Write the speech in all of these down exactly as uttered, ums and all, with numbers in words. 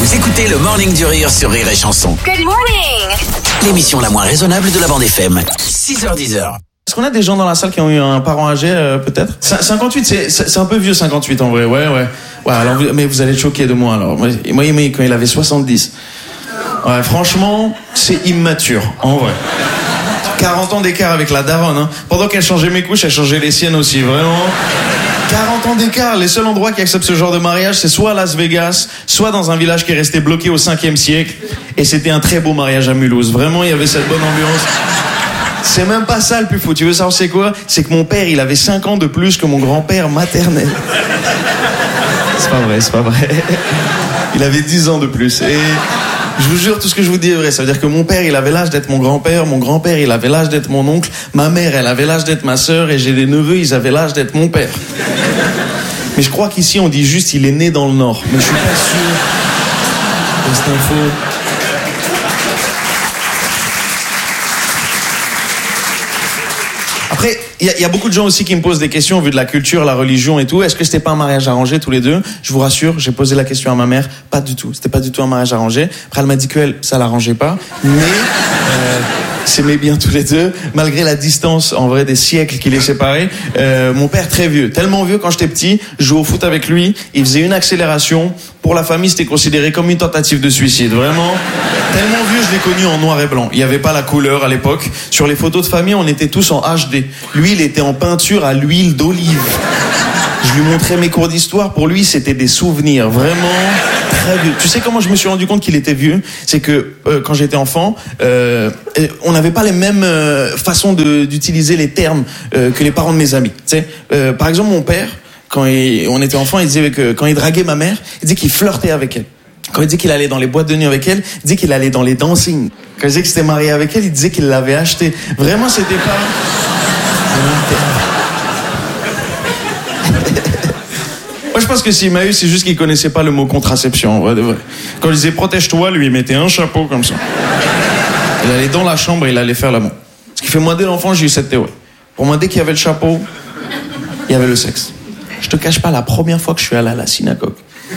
Vous écoutez le Morning du Rire sur Rire et Chanson. Good morning. L'émission la moins raisonnable de la bande F M. six heures dix. Est-ce qu'on a des gens dans la salle qui ont eu un parent âgé, euh, peut-être? cinquante-huit, c'est, c'est un peu vieux, cinquante-huit, en vrai, ouais, ouais. Ouais, alors, vous, mais vous allez être choqués de moi, alors. Moi, moi, quand il avait soixante-dix. Ouais, franchement, c'est immature, en vrai. quarante ans d'écart avec la daronne, hein. Pendant qu'elle changeait mes couches, elle changeait les siennes aussi, vraiment. quarante ans d'écart, les seuls endroits qui acceptent ce genre de mariage, c'est soit à Las Vegas, soit dans un village qui est resté bloqué au cinquième siècle. Et c'était un très beau mariage à Mulhouse. Vraiment, il y avait cette bonne ambiance. C'est même pas ça le plus fou. Tu veux savoir c'est quoi? C'est que mon père, il avait cinq ans de plus que mon grand-père maternel. C'est pas vrai, c'est pas vrai. Il avait dix ans de plus. Et je vous jure, tout ce que je vous dis est vrai. Ça veut dire que mon père, il avait l'âge d'être mon grand-père. Mon grand-père, il avait l'âge d'être mon oncle. Ma mère, elle avait l'âge d'être ma sœur. Et j'ai des neveux, ils avaient l'âge d'être mon père. Mais je crois qu'ici, on dit juste il est né dans le Nord. Mais je suis pas sûr de cette info. Après, il y, y a beaucoup de gens aussi qui me posent des questions au vu de la culture, la religion et tout. Est-ce que c'était pas un mariage arrangé tous les deux? Je vous rassure, j'ai posé la question à ma mère. Pas du tout. C'était pas du tout un mariage arrangé. Après, elle m'a dit qu'elle, ça l'arrangeait pas. Mais euh, s'aimaient bien tous les deux, malgré la distance, en vrai, des siècles qui les séparaient. Euh, mon père, très vieux. Tellement vieux, quand j'étais petit, je jouais au foot avec lui. Il faisait une accélération. Pour la famille, c'était considéré comme une tentative de suicide. Vraiment. Tellement vieux, je l'ai connu en noir et blanc. Il n'y avait pas la couleur à l'époque. Sur les photos de famille, on était tous en H D. Lui, il était en peinture à l'huile d'olive. Je lui montrais mes cours d'histoire. Pour lui, c'était des souvenirs. Vraiment très vieux. Tu sais comment je me suis rendu compte qu'il était vieux? C'est que euh, quand j'étais enfant, euh, on n'avait pas les mêmes euh, façons de, d'utiliser les termes euh, que les parents de mes amis. Tu sais, euh, par exemple, mon père, quand il, on était enfant, il disait que quand il draguait ma mère, il disait qu'il flirtait avec elle. Quand il disait qu'il allait dans les boîtes de nuit avec elle, il disait qu'il allait dans les dancing. Quand il disait qu'il s'était marié avec elle, il disait qu'il l'avait acheté. Vraiment, c'était pas... Moi, je pense que s'il m'a eu, c'est juste qu'il connaissait pas le mot contraception, en vrai de vrai. Quand il disait protège-toi, lui, il mettait un chapeau comme ça. Il allait dans la chambre et il allait faire l'amour. Ce qui fait, moi, dès l'enfant, j'ai eu cette théorie. Pour moi, dès qu'il y avait le chapeau, il y avait le sexe. Je te cache pas, la première fois que je suis allé à la synagogue,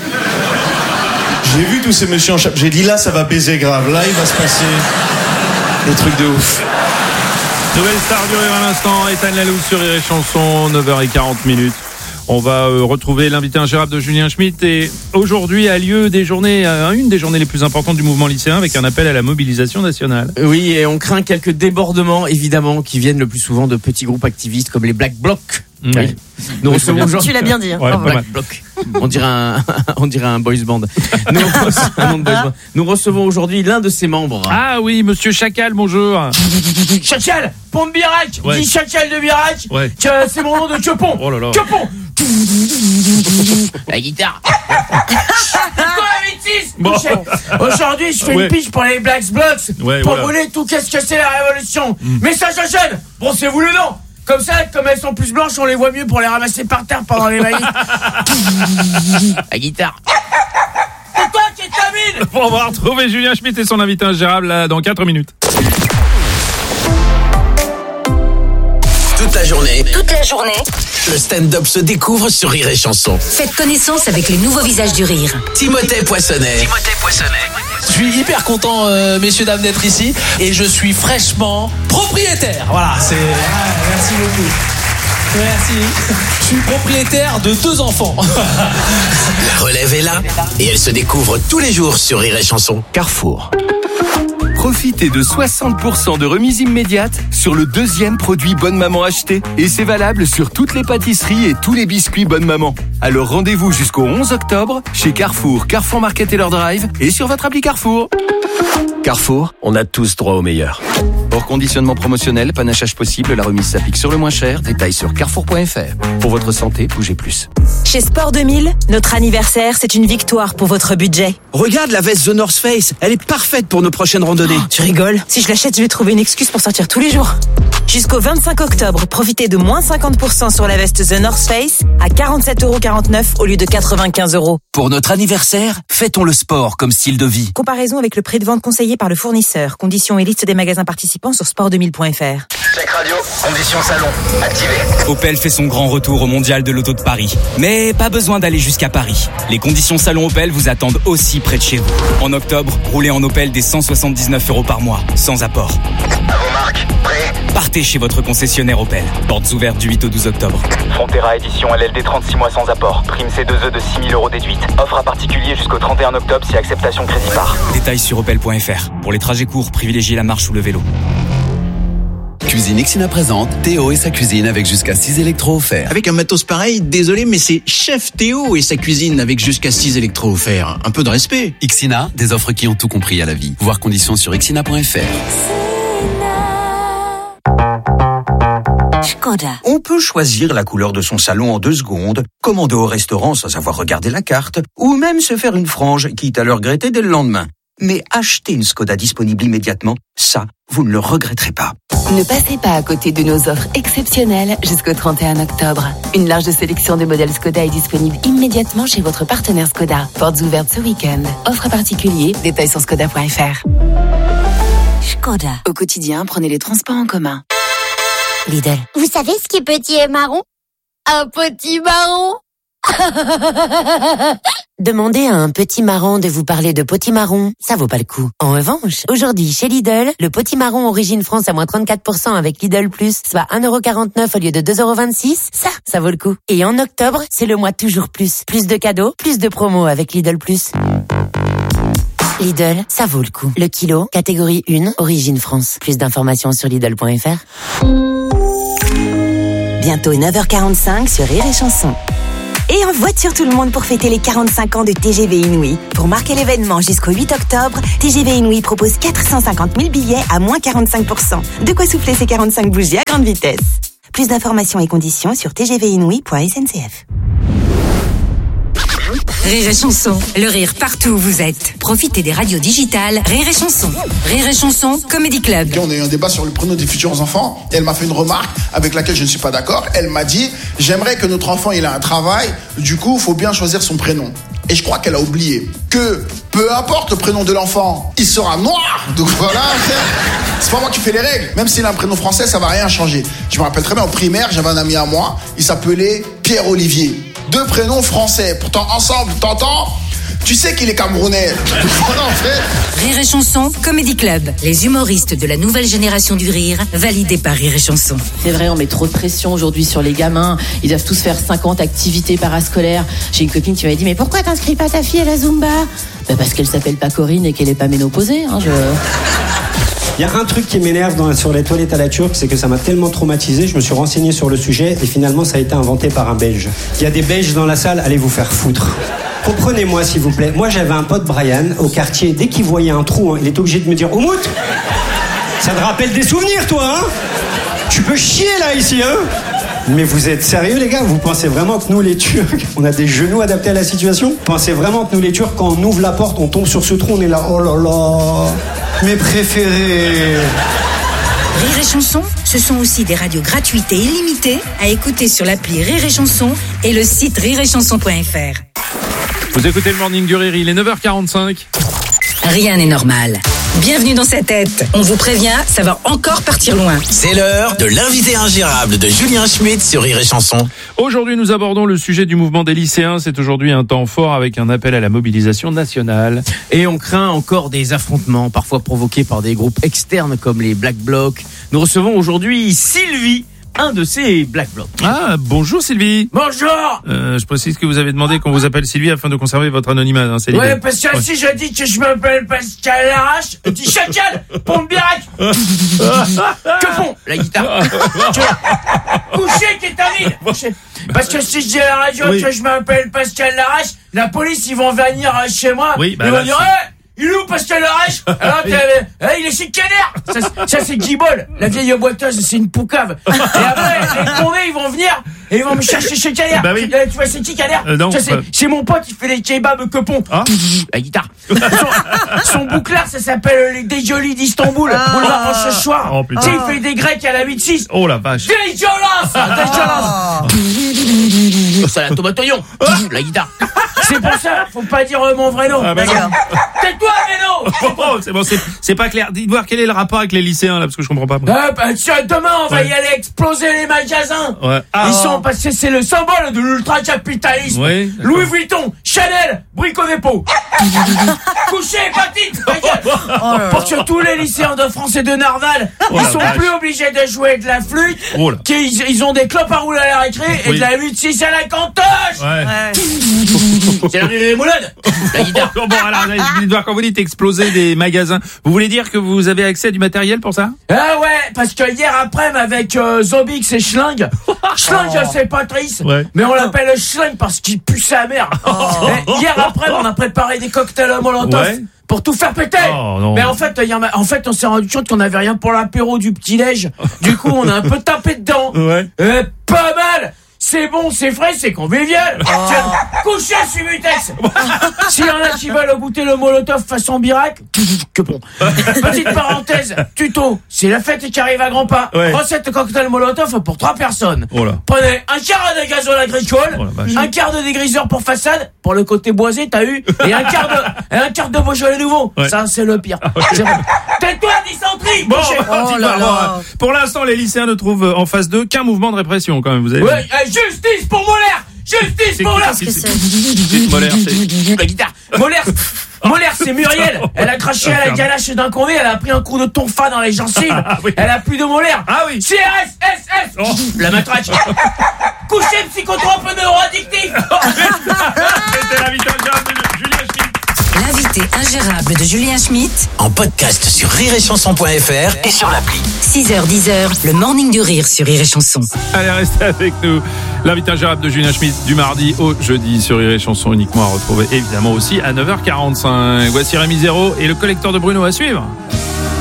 j'ai vu tous ces messieurs en chapeau. J'ai dit, là, ça va baiser grave. Là, il va se passer des trucs de ouf. Nouvelle star du rire à l'instant, Ethan Laloux sur Rire et Chanson, neuf heures quarante minutes. On va euh, retrouver l'invité ingérable de Julien Schmitt et aujourd'hui a lieu des journées, euh, une des journées les plus importantes du mouvement lycéen avec un appel à la mobilisation nationale. Oui, et on craint quelques débordements évidemment qui viennent le plus souvent de petits groupes activistes comme les Black Blocs. Oui. Oui. Nous recevons aujourd'hui... Tu l'as bien dit. Hein. Ouais, Oh, pas mal. Bloc. On dirait un, on dirait un boys band. Nous, recevons, un nom de boys band. Nous recevons aujourd'hui l'un de ses membres. Ah oui, monsieur Chacal, bonjour. Chacal, Pompe Birac, Ouais. dis Chacal de Birac. Ouais. Que c'est mon nom de Chopon. Oh là là. Chopon. La guitare. Quoi la bêtise, Bon. Michel. Aujourd'hui, je fais Ouais. une pitch pour les Black Blocs Ouais, pour voilà. brûler tout. Qu'est-ce que c'est la révolution? Message aux jeunes. Brossez-vous le nom. Comme ça, comme elles sont plus blanches, on les voit mieux pour les ramasser par terre pendant les manifs. La guitare. C'est toi qui termine. On va retrouver Julien Schmitt et son invité ingérable là, dans quatre minutes. Toute la journée, Toute la journée, le stand-up se découvre sur Rire et Chanson. faites connaissance avec les nouveaux visages du rire. Timothée Poissonnet. Timothée Poissonnet. Je suis hyper content, euh, messieurs, dames, d'être ici. Et je suis fraîchement propriétaire. Voilà, c'est... Ah, merci beaucoup. Merci. Je suis propriétaire de deux enfants. La relève est là et elle se découvre tous les jours sur Rire et Chanson. Carrefour. Profitez de soixante pour cent de remise immédiate sur le deuxième produit Bonne Maman acheté. Et c'est valable sur toutes les pâtisseries et tous les biscuits Bonne Maman. Alors rendez-vous jusqu'au onze octobre chez Carrefour, Carrefour Market et leur drive et sur votre appli Carrefour. Carrefour, on a tous droit au meilleur. Hors conditionnement promotionnel, panachage possible, la remise s'applique sur le moins cher. Détails sur carrefour point f r. Pour votre santé, bougez plus. Chez Sport deux mille, notre anniversaire, c'est une victoire pour votre budget. Regarde la veste The North Face, elle est parfaite pour nos prochaines randonnées. Oh, tu rigoles? Si je l'achète, je vais trouver une excuse pour sortir tous les jours. Jusqu'au vingt-cinq octobre, profitez de moins cinquante pour cent sur la veste The North Face à quarante-sept euros quarante-neuf au lieu de quatre-vingt-quinze euros. Pour notre anniversaire, fêtons le sport comme style de vie. Comparaison avec le prix de vente conseillé par le fournisseur. Conditions et liste des magasins participants sur sport deux mille point f r. Check radio, conditions salon, activé. Opel fait son grand retour au Mondial de l'Auto de Paris. Mais pas besoin d'aller jusqu'à Paris. Les conditions salon Opel vous attendent aussi près de chez vous. En octobre, roulez en Opel des cent soixante-dix-neuf euros par mois, sans apport. À vos marques, prêt ? Partez chez votre concessionnaire Opel. Portes ouvertes du huit au douze octobre. Frontera édition L L D trente-six mois sans apport. Prime C deux E de six mille euros déduite. Offre à particulier jusqu'au trente et un octobre si acceptation crédit par. Détails sur opel point f r. Pour les trajets courts, privilégiez la marche ou le vélo. Cuisine Ixina présente Théo et sa cuisine avec jusqu'à six électros offerts. Avec un matos pareil, désolé, mais c'est Chef Théo et sa cuisine avec jusqu'à six électros offerts. Un peu de respect. Ixina, des offres qui ont tout compris à la vie. Voir conditions sur ixina point f r. Skoda. On peut choisir la couleur de son salon en deux secondes, commander au restaurant sans avoir regardé la carte, ou même se faire une frange, quitte à le regretter dès le lendemain. Mais acheter une Skoda disponible immédiatement, ça, vous ne le regretterez pas. Ne passez pas à côté de nos offres exceptionnelles jusqu'au trente et un octobre. Une large sélection de modèles Skoda est disponible immédiatement chez votre partenaire Skoda. Portes ouvertes ce week-end. Offre à particulier, détails sur skoda point f r. Skoda. Au quotidien, prenez les transports en commun. Lidl. Vous savez ce qui est petit et marron? Un petit marron. Demandez à un petit marron de vous parler de potimarron, ça vaut pas le coup. En revanche, aujourd'hui chez Lidl, le potimarron Origine France à moins trente-quatre pour cent avec Lidl Plus, soit un euro quarante-neuf au lieu de deux euros vingt-six, ça, ça vaut le coup. Et en octobre, c'est le mois toujours plus. Plus de cadeaux, plus de promos avec Lidl Plus. Lidl, ça vaut le coup. Le kilo, catégorie un, Origine France. Plus d'informations sur Lidl point f r. Bientôt neuf heures quarante-cinq sur Rire et Chanson. Et en voiture tout le monde pour fêter les quarante-cinq ans de T G V Inouï. Pour marquer l'événement jusqu'au huit octobre, T G V Inouï propose quatre cent cinquante mille billets à moins quarante-cinq pour cent. De quoi souffler ces quarante-cinq bougies à grande vitesse. Plus d'informations et conditions sur t g v inouï point s n c f. Rire et Chanson, le rire partout où vous êtes. Profitez des radios digitales Rire et Chanson. Rire et Chanson, Comedy Club. On a eu un débat sur le prénom des futurs enfants. Elle m'a fait une remarque avec laquelle je ne suis pas d'accord. Elle m'a dit, j'aimerais que notre enfant il a un travail, du coup il faut bien choisir son prénom. Et je crois qu'elle a oublié que peu importe le prénom de l'enfant, il sera noir. Donc voilà, c'est pas moi qui fais les règles. Même s'il a un prénom français, ça va rien changer. Je me rappelle très bien, en primaire, j'avais un ami à moi, il s'appelait Pierre-Olivier. Deux prénoms français, pourtant ensemble, t'entends? Tu sais qu'il est camerounais. Voilà, en fait. Rire et Chanson, Comedy Club. Les humoristes de la nouvelle génération du rire, validés par Rire et Chanson. C'est vrai, on met trop de pression aujourd'hui sur les gamins. Ils doivent tous faire cinquante activités parascolaires. J'ai une copine qui m'avait dit, mais pourquoi t'inscris pas ta fille à la Zumba? Bah parce qu'elle s'appelle pas Corinne et qu'elle est pas ménopausée. Hein, je... Il y a un truc qui m'énerve dans, sur les toilettes à la turque, c'est que ça m'a tellement traumatisé, je me suis renseigné sur le sujet et finalement ça a été inventé par un Belge. Il y a des Belges dans la salle, allez vous faire foutre. Comprenez-moi s'il vous plaît, moi j'avais un pote Brian au quartier, dès qu'il voyait un trou, il était obligé de me dire « Oumout, ça te rappelle des souvenirs toi, hein? Tu peux chier là ici, hein ?» Mais vous êtes sérieux les gars? Vous pensez vraiment que nous les Turcs, on a des genoux adaptés à la situation? Vous pensez vraiment que nous les Turcs, quand on ouvre la porte, on tombe sur ce trou, on est là, oh là là, mes préférés. Rire et Chanson, ce sont aussi des radios gratuites et illimitées à écouter sur l'appli Rire et Chanson et le site rire et chanson point f r. Vous écoutez le Morning du Rire, il est neuf heures quarante-cinq. Rien n'est normal. Bienvenue dans sa tête. On vous prévient, ça va encore partir loin. C'est l'heure de l'invité ingérable de Julien Schmitt sur Rire et Chanson. Aujourd'hui, nous abordons le sujet du mouvement des lycéens. C'est aujourd'hui un temps fort avec un appel à la mobilisation nationale. Et on craint encore des affrontements, parfois provoqués par des groupes externes comme les Black Blocs. Nous recevons aujourd'hui Sylvie, un de ces Black Blocs. Ah, bonjour Sylvie. Bonjour. Euh, je précise que vous avez demandé qu'on vous appelle Sylvie afin de conserver votre anonymat. Hein, c'est ouais, parce que ouais. Si je dis que je m'appelle Pascal Larache, tu dis chacal, pompe birac. Que font la guitare? Couché, kétamine. Parce que si je dis à la radio oui. que je m'appelle Pascal Larache, la police ils vont venir chez moi. Oui, bah ils là, vont dire, hey, il est où Pascal Larèche? Alors, eh, il est chez Caner. Ça, ça c'est Guibol, la vieille boiteuse, c'est une poucave. Et après, les condés, ils vont venir et ils vont me chercher chez Caner. Bah oui. Tu vois, c'est qui Caner? euh, Non. Tu vois, c'est, euh... c'est mon pote, il fait les kebabs Quepon. Ah. La guitare. Son, son bouclard, ça s'appelle les Déjolis d'Istanbul. Ah. Boulevard Rochechouart. Oh, putain. Tu sais, il fait des grecs à la huit six. Oh la vache. Dégueulasse! Ah. Dégueulasse! Ça la tomate oignon. La guitare. C'est pour ça, faut pas dire euh, mon vrai nom. Ah, bah non. Tais-toi, Vélo! Oh, oh, c'est bon, c'est, c'est pas clair. Dites voir quel est le rapport avec les lycéens là, parce que je comprends pas. Ah, bah, tiens, demain, on va Ouais. y aller exploser les magasins. Ouais. Ah. Ils sont parce que c'est le symbole de l'ultra-capitalisme. Oui, Louis Vuitton, Chanel, Brico Dépôt. Couché, patite, pour que tous les lycéens de France et de Narval, Oh ils la sont vache. plus obligés de jouer de la flûte, Oh là. qu'ils ils ont des clopes à rouler à la récré et Oui. de la huit six à la cantoche. Ouais. C'est l'heure des moulades. La guitare. Bon, bon, alors, dites voir quand vous dites exploser des magasins, vous voulez dire que vous avez accès à du matériel pour ça? Ah ouais, parce que hier après, avec euh, Zobix et Schling, Schling c'est Patrice, Ouais. mais on l'appelle Schling parce qu'il pue sa mère. Et hier après, on a préparé des cocktails Molotov. Ouais. Pour tout faire péter. Oh, non. Mais en fait, il y en a- en fait, on s'est rendu compte qu'on avait rien pour l'apéro du petit-déj. Du coup, on a un peu tapé dedans. Ouais. Et pas mal. C'est bon, c'est frais, c'est convivial. Tiens, couchez sur Mutex. S'il y en a qui veulent goûter le Molotov façon Birac, que bon. Petite parenthèse, tuto, c'est la fête qui arrive à grands pas. Ouais. Recette cocktail Molotov pour trois personnes. Oh là. Prenez un quart de gazole agricole, Oh la vache. un quart de dégriseur pour façade, pour le côté boisé, t'as eu, et un quart de, et un quart de Beaujolais nouveau. Ouais. Ça, c'est le pire. C'est vrai. Tais-toi, dysenterie! Bon, couchez. bah, dites voir, alors, pour l'instant, les lycéens ne trouvent en face d'eux qu'un mouvement de répression, quand même, vous avez Ouais, euh, justice pour Molaire! Justice C'est pour Molaire! qui- c'est- c'est- Molaire, c'est- La guitare. Molaire, Molaire, c'est Muriel. Elle a craché à la ganache d'un condé, elle a pris un coup de tonfa dans les gencives. Ah oui. Elle a plus de molaire. Ah oui. C R S S S. Oh. La matraque. Couché psychotrope neuroaddictif. C'était l'invité ingérable de Julien Schmitt. L'invité ingérable de Julien Schmitt. En podcast sur rire et chanson point f r et sur l'appli. six heures dix, le morning du rire sur Rire et Chanson. Allez, restez avec nous. L'invité ingérable de Julien Schmitt du mardi au jeudi sur Rire et Chanson, uniquement à retrouver évidemment aussi à neuf heures quarante-cinq. Voici Rémi Zéro et le collecteur de Bruno à suivre.